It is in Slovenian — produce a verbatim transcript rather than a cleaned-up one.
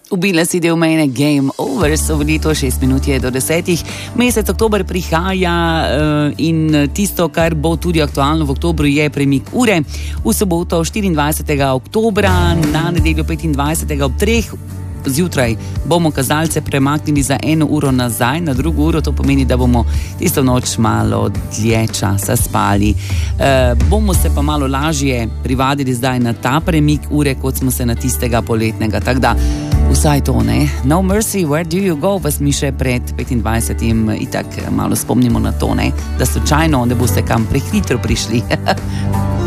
Ubila si del mene, game over, so bili to šest minut je do desetih. Mesec oktober prihaja uh, in tisto, kar bo tudi aktualno v oktobru, je premik ure. V soboto štiriindvajsetega oktobra, na nedeljo petindvajsetega ob treh zjutraj bomo kazalce premaknili za eno uro nazaj, na drugo uro, to pomeni, da bomo tisto noč malo dlje časa spali. E, bomo se pa malo lažje privadili zdaj na ta premik ure, kot smo se na tistega poletnega. Tako da, vsaj to, ne? No mercy, where do you go? Vas mi še pred petindvajsetim itak malo spomnimo na to, ne? Da slučajno ne boste kam prehitro prišli.